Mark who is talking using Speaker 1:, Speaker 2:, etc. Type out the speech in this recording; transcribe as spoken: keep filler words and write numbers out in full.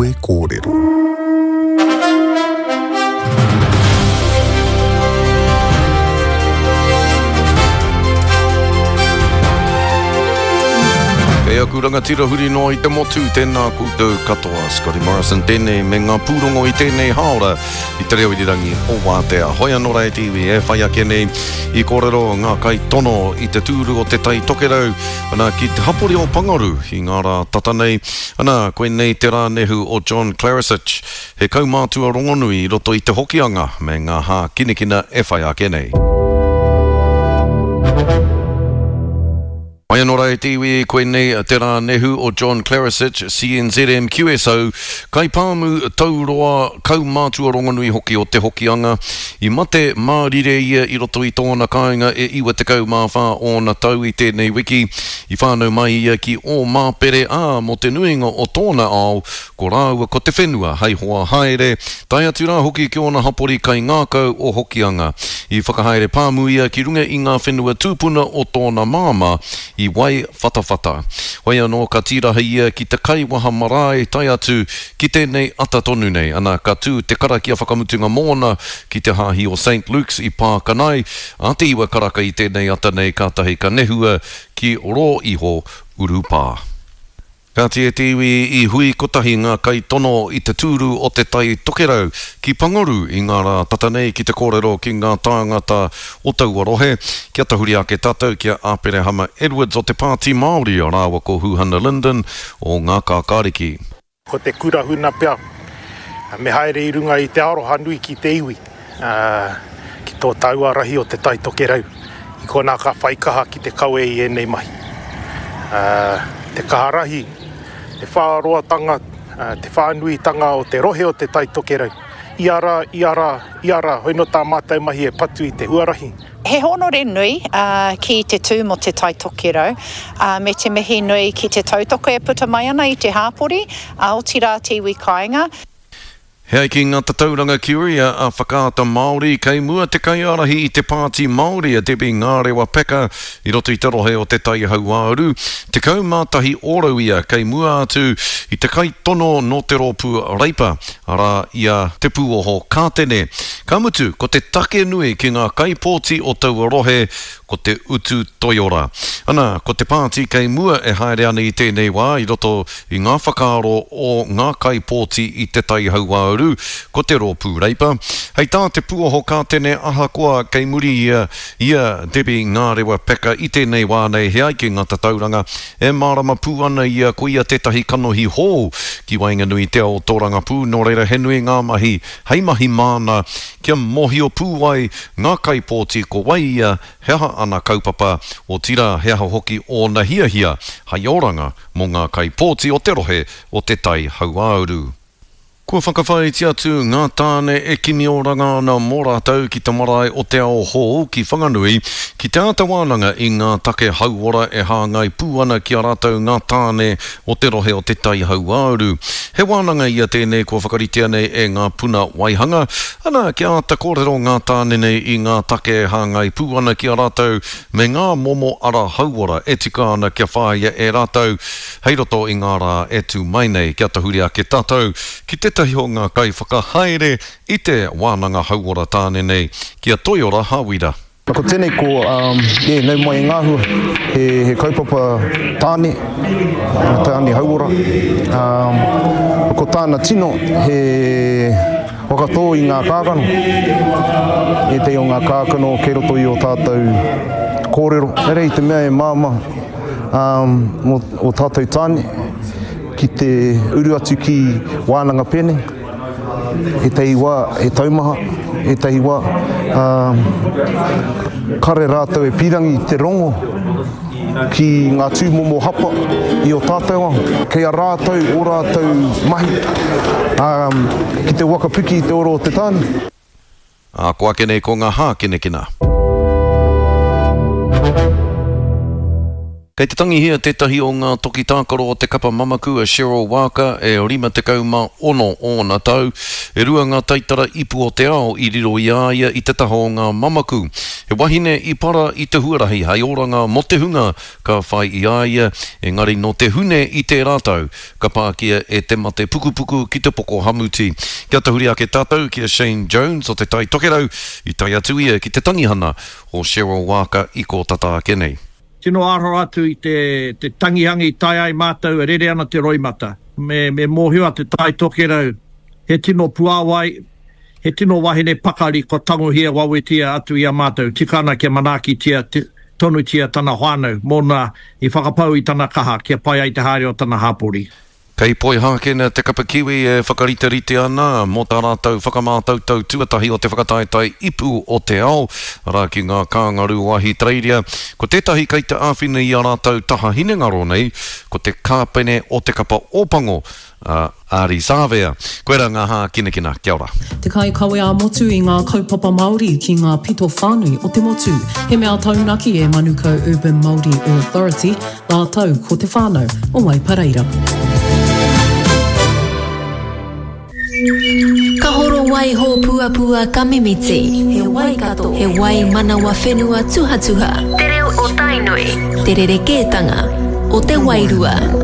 Speaker 1: Niue Kōrero.
Speaker 2: Kea kuranga tira huri no I te motu tēnā koutou katoa. Scotty Morrison tēnei me ngā pūrongo I tēnei haora I te reo irirangi o Wātea. Hoi anō rai tiwi e whai ake nei I kōrero ngā kai tono I te tūru o te tai tokerau. Ana ki te hapori o Pangaru I ngā rā tata nei. Ana koe nei te rā nehu o John Clarisic. He kaumātua rongonui I roto I te hokianga me ngā hā kinekina e whai ake nei. Mai anō rai tiwi koe nei te rā nehu o John Clarisic, C N Z M Q S O, kai pāmu tauroa kaumātua rongonui hoki o te hokianga. I mate mārire ia I roto I tōna kāinga e iwa te kaumāwha o na tau I tēnei wiki. I whānau mai ia ki o māpere ā mo te nuinga o tōna ao, ko rāua ko te whenua hei hoa haere. Tai atu rā hoki ki ona hapori kai ngākau o hokianga. I whakahaere pāmu ia ki runga I ngā whenua tūpuna o tōna māma, I wai whatawhata. Wai anō ka tirahi ia ki te kaiwaha marae tai atu ki tēnei ata tonu nei. Ana ka tū te karakia whakamutunga mōna ki te hāhi o Saint Luke's I Pākanai. A te iwa karaka I tēnei ata nei kātahi ka nehua ki ro iho urupā. Ka tia tiwi I hui kotahi ngā kai tono I te tūru o te tai tokerau ki Pangaru I ngā rā tata nei ki te kōrero ki ngā tāngata o taua rohe. Kia tahuri ake tātou kia āpere hama Edwards o te pāti Māori o rāwa ko Huhana Linden o ngā kākāriki.
Speaker 3: Ko te kurahuna pia, me haere I runga I te aroha nui ki te iwi, uh, ki tō tauarahi o te tai tokerau. I kona ka whaikaha ki te kaue I enei mahi. Uh, te kaharahi, te whaaroatanga, uh, te whaanuitanga o te rohe o te tai tokerau. Iara, iara, iara, hoino tā mātai mahi e patu I te huarahi.
Speaker 4: He honore nui uh, ki te tū mo te tai tokerau, uh, me te mihi nui ki te tautoko e puta mai ana I te hāpori, uh, o tira tiwi kāinga.
Speaker 2: Hei ki ngā tatauranga kiuria a whakaata Māori kei mua te kaiarahi I te pāti Māori a Debbie Ngārewa Peka I roto I te rohe o te tai hauāru. Te kaumātahi oro ia kei mua atu I te kai tono no te ropu reipa ara ia te pūoho kātene. Ka mutu ko te take nui ki ngā kaipōti o taua rohe ko te utu toiora. Ana, ko te pāti kei mua e haere ana I tēnei wā I roto I ngā whakaaro o ngā kaipōti I te tai hauāru. Ko te rōpū reipa. Hei tā te puoho kātene ahakoa kei muri ia, ia Debbie Ngārewa Peka I tēnei wā nei he ai ki ngā tatauranga. E mārama pū ana ia ko ia tētahi kanohi hō ki Wainganui te ao tōranga pū no reira he nui ngā mahi hei mahi māna kia mohi o pū ai ngā kaipōti ko wai ia heha ana kaupapa o tira heha hoki o na hia hia hai oranga mo ngā kaipōti o te rohe o te tai hauāuru. Kua whakawhai ti atu ngā tāne e kimi o rangana mō rātau ki te marae o te ao hō ki Whanganui ki te ata wānanga I ngā take hauora e hāngai pūana ki a rātau ngā tāne o te rohe o te tai hauāuru. He wānanga ia tēnei kua whakaritea nei e ngā puna waihanga. Ana ki a ata kōrero ngā tāne nei I ngā take e hāngai pūana ki a rātau me ngā momo ara hauora e tika ana kia whāia e rātau. Hei roto I ngā rā e tū mai nei kia tahuri ake tātou ki te tahi o ngā kai whakahaere I te wānanga hauora tāne nei kia toiora hāwira.
Speaker 5: Ko tēnei ko, um, e, nei mai ngāhua, he, he kaupapa tāne, tāne hauora. Um, ko tāna tino, he whakatō I ngā kākano. E te o ngā kākano, kei roto I o tātou kōrero. Ere I te mea e māma um, o, o tātou tāne, ki te uru atu ki wānanga pene, e te iwa, e taumaha, e te iwa, um, kare rātou e pirangi te rongo ki ngā tūmomo hapa I o tātou ang. Kei a rātou, o rātou mahi, um, ki te wakapiki I te oro o te tāne.
Speaker 2: A koa kenei ko ngā hā kene kina. Kei te tangi hia tētahi o ngā toki tākaro o te kapa mamaku a Cheryl Walker e rima te kauma ono o nā tau. E rua ngā taitara ipu o te ao i riro i aia i te taho o ngā mamaku. He wahine i para i te huarahi hei oranga mo te hunga ka whai i aia. Engari no te hune i te rātau ka pākia e te mate pukupuku ki te poko hamuti. Kia tahuri ake tātou ki a Shane Jones o te tai tokerau i tai atu ia ki te tangihana o Cheryl Walker i ko tata ake nei.
Speaker 1: Tino aro atu i te, te tangihangi tai ai mātou e rere ana te roimata. Me, me mōhua te tai tokerau. He tino puawai, he tino wahine pakari ko tangohia wawetia atu i a mātou. Tikana ke manaki tia, te, tonu tia tana whānau. Mōna i whakapau i tana kaha, kia pai ai te haere o tana hapori.
Speaker 2: Kei poi hākena te kapa kiwi e whakarite rite ana, mō tā rātau whakamātau tau tuatahi o te whakataetai ipu o te ao, rā ki ngā kāngaru wahi treiria. Ko tētahi kei te āwhina i a rātau taha hinengaro nei, ko te kāpene o te kapa ōpango, uh, Ari Sāvea. Koe rā ngā hā kina kina, kia ora.
Speaker 6: Te kai kawe a motu i ngā kaupapa Māori ki ngā pito whānui o te motu. He mea taunaki e Manukau Urban Māori Authority, ngā tau ko te whānau o Waipareira.
Speaker 7: Ka horo wai ho pua pua ka mimiti. He wai kato. He wai manawa whenua tuha tuha. Te reo o tainoi. Te rere kētanga o te wairua.